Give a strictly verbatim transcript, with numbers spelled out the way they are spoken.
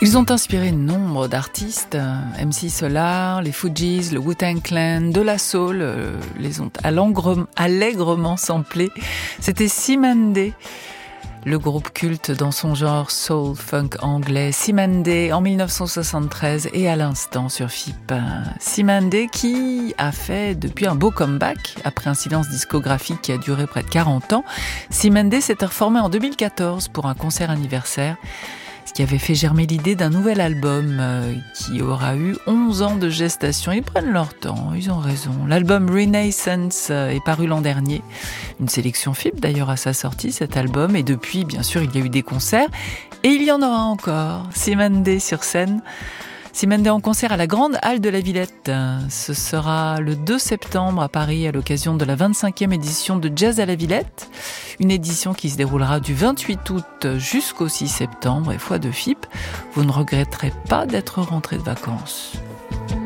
Ils ont inspiré nombre d'artistes, M C Solar, les Fugees, le Wu-Tang Clan, de la soul, euh, les ont allègrement samplés. C'était Cymande, le groupe culte dans son genre soul funk anglais. Cymande en mille neuf cent soixante-treize et à l'instant sur F I P. Cymande qui a fait depuis un beau comeback après un silence discographique qui a duré près de quarante ans. Cymande s'était reformé en deux mille quatorze pour un concert anniversaire, ce qui avait fait germer l'idée d'un nouvel album euh, qui aura eu onze ans de gestation. Ils prennent leur temps, ils ont raison. L'album Renaissance euh, est paru l'an dernier. Une sélection F I P d'ailleurs à sa sortie, cet album. Et depuis, bien sûr, il y a eu des concerts. Et il y en aura encore. Cymande sur scène. Cymande en concert à la Grande Halle de la Villette. Ce sera le deux septembre à Paris à l'occasion de la vingt-cinquième édition de Jazz à la Villette. Une édition qui se déroulera du vingt-huit août jusqu'au six septembre. Et foi de F I P, vous ne regretterez pas d'être rentré de vacances.